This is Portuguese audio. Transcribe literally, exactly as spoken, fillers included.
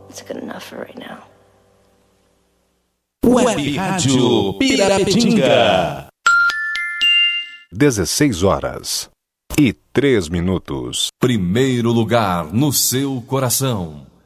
It's good enough for right now. Web Rádio Pirapetinga. dezesseis horas e três minutos. Primeiro lugar no seu coração.